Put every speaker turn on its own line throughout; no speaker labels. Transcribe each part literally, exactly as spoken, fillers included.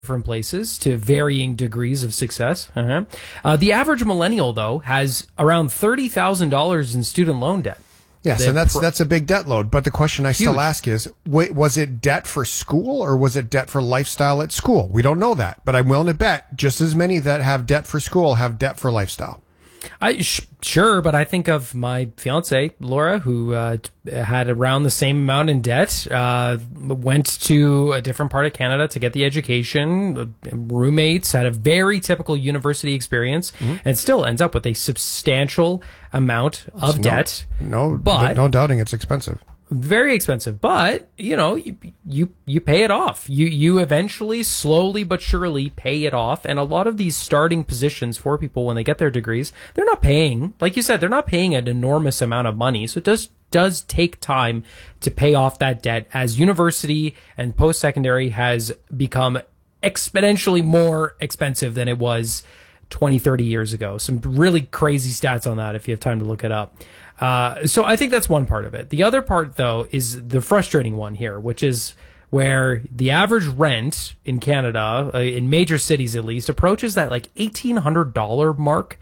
different places to varying degrees of success. Uh-huh. Uh, the average millennial, though, has around thirty thousand dollars in student loan debt.
Yes, and that's that's a big debt load. But the question I
Huge.
still ask is, wait, was it debt for school or was it debt for lifestyle at school? We don't know that, but I'm willing to bet just as many that have debt for school have debt for lifestyle.
I sh- sure, but I think of my fiance Laura, who uh, had around the same amount in debt. Uh, went to a different part of Canada to get the education. Roommates, had a very typical university experience, mm-hmm. and still ends up with a substantial amount of
no,
debt.
No,
but
no doubting it's expensive.
Very expensive, but you know, you, you you pay it off. You you eventually, slowly but surely, pay it off. And a lot of these starting positions for people when they get their degrees, they're not paying, like you said, they're not paying an enormous amount of money. So it does does take time to pay off that debt as university and post secondary has become exponentially more expensive than it was twenty, thirty years ago. Some really crazy stats on that if you have time to look it up. Uh, so I think that's one part of it. The other part, though, is the frustrating one here, which is where the average rent in Canada, uh, in major cities at least, approaches that like eighteen hundred dollars mark.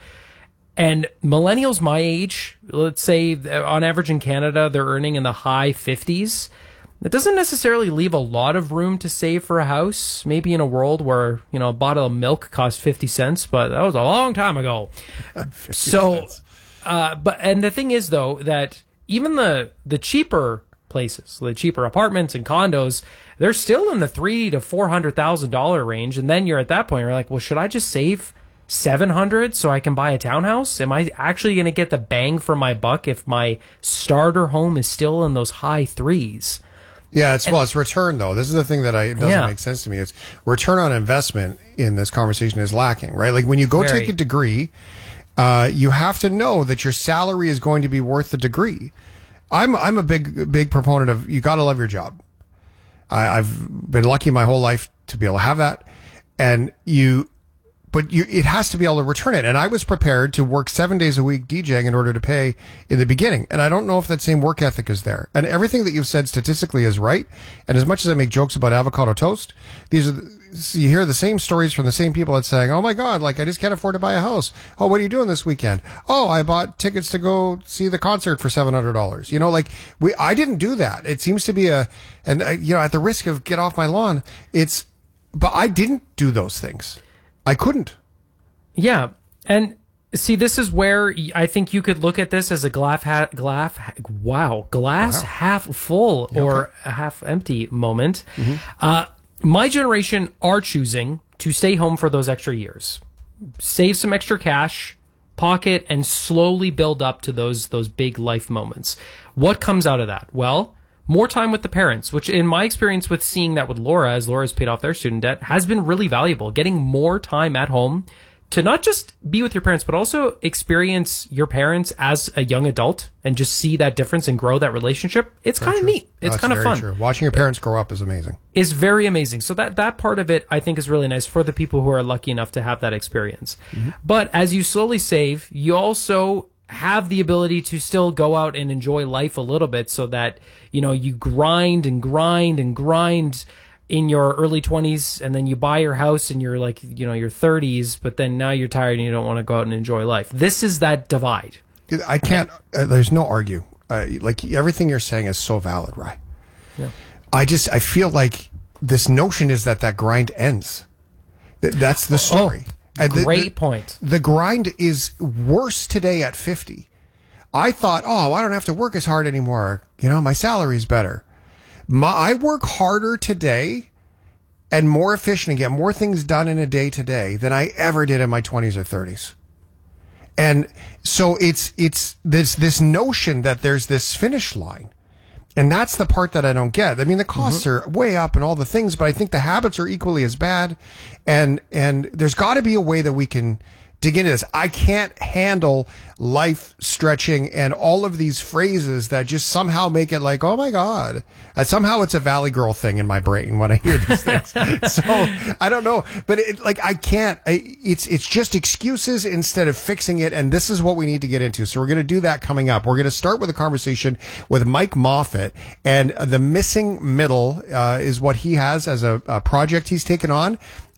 And millennials my age, let's say on average in Canada, they're earning in the high fifties. That doesn't necessarily leave a lot of room to save for a house. Maybe in a world where, you know, a bottle of milk cost fifty cents, but that was a long time ago. so... Cents. Uh, but and the thing is, though, that even the the cheaper places, the cheaper apartments and condos, they're still in the three to four hundred thousand dollar range. And then you're at that point, you're like, well, should I just save seven hundred so I can buy a townhouse? Am I actually going to get the bang for my buck if my starter home is still in those high threes?
Yeah, it's and, well, it's return though. This is the thing that I it doesn't yeah. make sense to me. It's return on investment in this conversation is lacking, right? Like when you go
Very.
take a degree. Uh, you have to know that your salary is going to be worth the degree. I'm I'm a big big proponent of you got to love your job. I, I've been lucky my whole life to be able to have that, and you, but you it has to be able to return it. And I was prepared to work seven days a week DJing in order to pay in the beginning. And I don't know if that same work ethic is there. And everything that you've said statistically is right. And as much as I make jokes about avocado toast, these are. The, So you hear the same stories from the same people that's saying, oh my God, like I just can't afford to buy a house. Oh, what are you doing this weekend? Oh, I bought tickets to go see the concert for seven hundred dollars. You know, like we, I didn't do that. It seems to be a, and uh, you know, at the risk of get off my lawn, it's, but I didn't do those things. I couldn't.
Yeah. And see, this is where I think you could look at this as a glass, ha- glass, wow, glass wow. half full yeah, or okay. a half empty moment. Mm-hmm. Uh, My generation are choosing to stay home for those extra years, save some extra cash, pocket, and slowly build up to those those big life moments. What comes out of that? Well, more time with the parents, which in my experience with seeing that with Laura, as Laura's paid off their student debt, has been really valuable. Getting more time at home to not just be with your parents, but also experience your parents as a young adult and just see that difference and grow that relationship. It's kind of neat. It's kind of fun.
True. Watching your parents grow up is amazing.
Is very amazing. So that, that part of it, I think, is really nice for the people who are lucky enough to have that experience. Mm-hmm. But as you slowly save, you also have the ability to still go out and enjoy life a little bit so that, you know, you grind and grind and grind in your early twenties, and then you buy your house in your, like, you know, your thirties, but then now you're tired and you don't want to go out and enjoy life. This is that divide.
I can't, uh, there's no argue. Uh, like, everything you're saying is so valid, right? Yeah. I just, I feel like this notion is that that grind ends. Th- that's the story.
Oh,
the,
great
the,
point.
The grind is worse today at fifty. I thought, oh, I don't have to work as hard anymore. You know, my salary's better. My, I work harder today and more efficient and get more things done in a day today than I ever did in my twenties or thirties. And so it's it's this this notion that there's this finish line. And that's the part that I don't get. I mean, the costs mm-hmm. are way up and all the things, but I think the habits are equally as bad. And and there's got to be a way that we can dig into this. I can't handle life stretching and all of these phrases that just somehow make it like, oh my God. Uh, somehow it's a Valley Girl thing in my brain when I hear these things. So I don't know, but it, like I can't. I, it's it's just excuses instead of fixing it, and this is what we need to get into. So we're going to do that coming up. We're going to start with a conversation with Mike Moffat, and the missing middle uh, is what he has as a, a project he's taken on.